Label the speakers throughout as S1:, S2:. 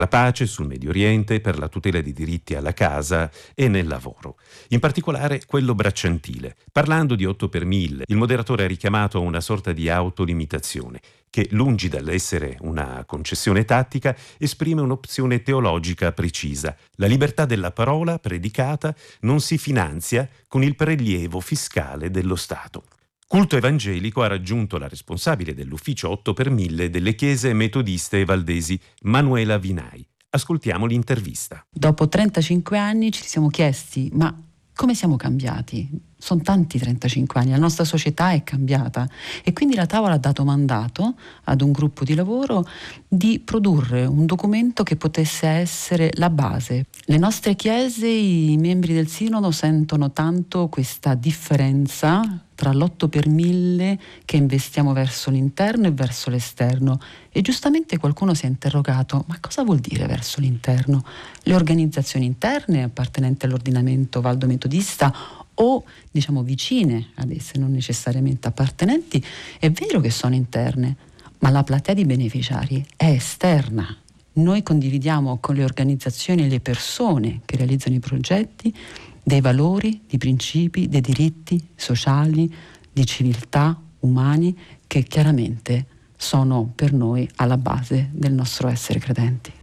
S1: la pace, sul Medio Oriente, per la tutela dei diritti alla casa e nel lavoro, in particolare quello bracciantile. Parlando di 8 per 1000, il moderatore ha richiamato a una sorta di autolimitazione che, lungi dall'essere una concessione tattica, esprime un'opzione teologica precisa. La libertà della parola predicata non si finanzia con il prelievo fiscale dello Stato. Culto Evangelico ha raggiunto la responsabile dell'ufficio 8 per 1000 delle chiese metodiste e valdesi, Manuela Vinai. Ascoltiamo l'intervista.
S2: Dopo 35 anni ci siamo chiesti, ma come siamo cambiati? Sono tanti 35 anni, la nostra società è cambiata e quindi la tavola ha dato mandato ad un gruppo di lavoro di produrre un documento che potesse essere la base. Le nostre chiese, i membri del Sinodo sentono tanto questa differenza tra l'8 per 1000 che investiamo verso l'interno e verso l'esterno, e giustamente qualcuno si è interrogato: ma cosa vuol dire verso l'interno? Le organizzazioni interne appartenenti all'ordinamento valdo-metodista o diciamo vicine ad esse, non necessariamente appartenenti, è vero che sono interne, ma la platea di beneficiari è esterna. Noi condividiamo con le organizzazioni e le persone che realizzano i progetti dei valori, di principi, dei diritti sociali, di civiltà umani che chiaramente sono per noi alla base del nostro essere credenti.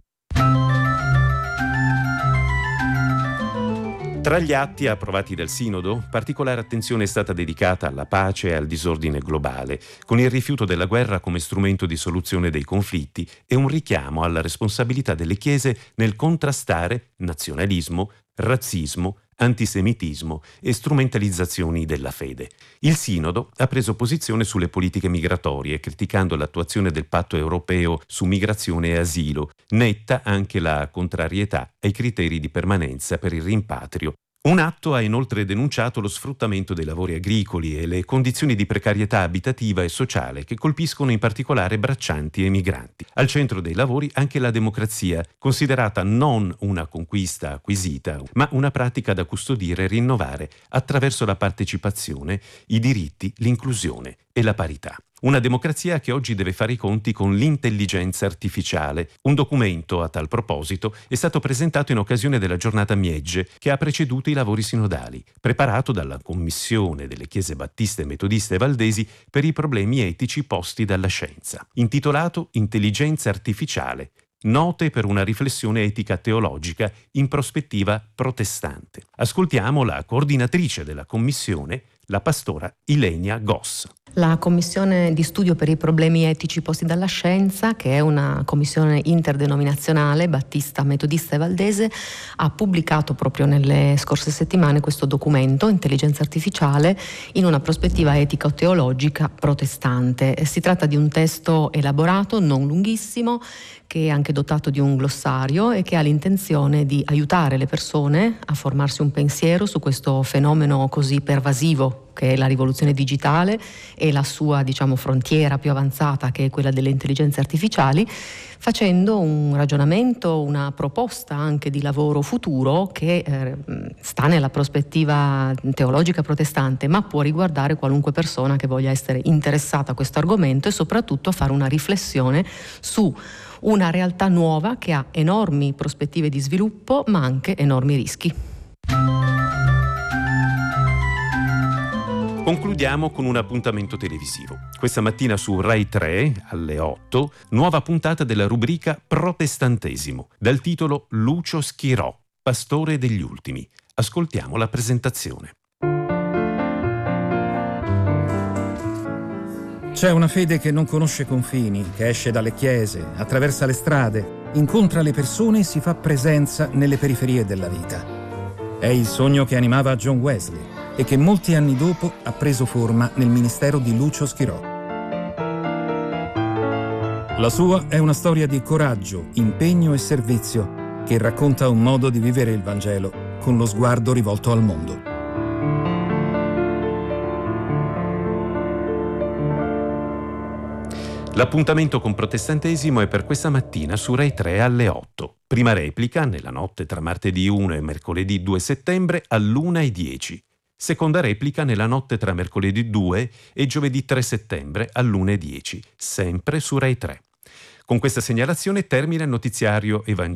S1: Tra gli atti approvati dal Sinodo, particolare attenzione è stata dedicata alla pace e al disordine globale, con il rifiuto della guerra come strumento di soluzione dei conflitti e un richiamo alla responsabilità delle chiese nel contrastare nazionalismo, razzismo, antisemitismo e strumentalizzazioni della fede. Il Sinodo ha preso posizione sulle politiche migratorie, criticando l'attuazione del patto europeo su migrazione e asilo, netta anche la contrarietà ai criteri di permanenza per il rimpatrio. Un atto ha inoltre denunciato lo sfruttamento dei lavori agricoli e le condizioni di precarietà abitativa e sociale che colpiscono in particolare braccianti e migranti. Al centro dei lavori anche la democrazia, considerata non una conquista acquisita, ma una pratica da custodire e rinnovare attraverso la partecipazione, i diritti, l'inclusione e la parità. Una democrazia che oggi deve fare i conti con l'intelligenza artificiale. Un documento a tal proposito è stato presentato in occasione della giornata Miegge, che ha preceduto i lavori sinodali, preparato dalla Commissione delle Chiese Battiste, Metodiste e Valdesi per i problemi etici posti dalla scienza, intitolato Intelligenza artificiale. Note per una riflessione etica teologica in prospettiva protestante. Ascoltiamo la coordinatrice della commissione, la pastora Ilenia Goss.
S3: La Commissione di studio per i problemi etici posti dalla scienza, che è una commissione interdenominazionale, battista, metodista e valdese, ha pubblicato proprio nelle scorse settimane questo documento, Intelligenza artificiale, in una prospettiva etico-teologica protestante. Si tratta di un testo elaborato, non lunghissimo, che è anche dotato di un glossario e che ha l'intenzione di aiutare le persone a formarsi un pensiero su questo fenomeno così pervasivo che è la rivoluzione digitale e la sua, frontiera più avanzata, che è quella delle intelligenze artificiali, facendo un ragionamento, una proposta anche di lavoro futuro che sta nella prospettiva teologica protestante, ma può riguardare qualunque persona che voglia essere interessata a questo argomento e soprattutto fare una riflessione su una realtà nuova che ha enormi prospettive di sviluppo, ma anche enormi rischi.
S1: Concludiamo con un appuntamento televisivo. Questa mattina su Rai 3, alle 8, nuova puntata della rubrica Protestantesimo, dal titolo Lucio Schirò, pastore degli ultimi. Ascoltiamo la presentazione.
S4: C'è una fede che non conosce confini, che esce dalle chiese, attraversa le strade, incontra le persone e si fa presenza nelle periferie della vita. È il sogno che animava John Wesley e che molti anni dopo ha preso forma nel ministero di Lucio Schirò. La sua è una storia di coraggio, impegno e servizio che racconta un modo di vivere il Vangelo con lo sguardo rivolto al mondo.
S1: L'appuntamento con Protestantesimo è per questa mattina su Rai 3 alle 8. Prima replica nella notte tra martedì 1 e mercoledì 2 settembre all'1:10. Seconda replica nella notte tra mercoledì 2 e giovedì 3 settembre all'1:10, sempre su Rai 3. Con questa segnalazione termina il notiziario evangelico.